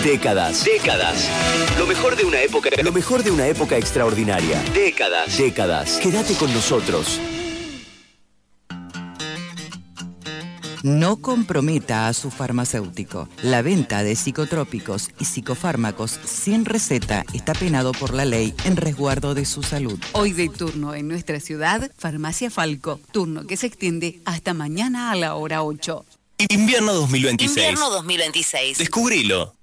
Décadas. Décadas. Lo mejor de una época. Lo mejor de una época extraordinaria. Décadas. Décadas. Quédate con nosotros. No comprometa a su farmacéutico. La venta de psicotrópicos y psicofármacos sin receta está penado por la ley en resguardo de su salud. Hoy de turno en nuestra ciudad, Farmacia Falco. Turno que se extiende hasta mañana a la hora 8. Invierno 2026. Invierno 2026. Descubrilo.